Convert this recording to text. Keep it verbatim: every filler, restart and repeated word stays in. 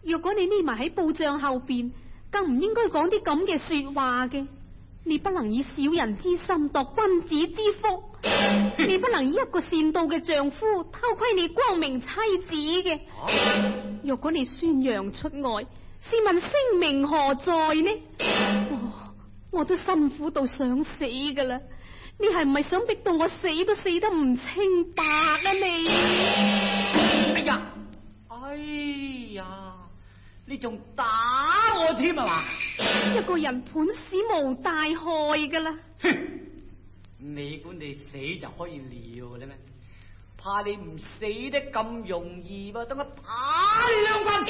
若果你匿埋喺布帳後邊，更唔應該講啲咁嘅說話嘅。你不能以小人之心度君子之腹，你不能以一個善道嘅丈夫偷窺你光明妻子嘅。若果你宣揚出外，試問聲名何在呢？哦，我都辛苦到想死噶啦，你係唔係想逼到我死都死得唔清白啊你？ 哎呀，哎呀！你仲打我添啊嘛！ 一個人本死無大害噶啦。 哼！你估你死就可以了嘅咩？怕你唔死得咁容易噃，等我打你兩棍！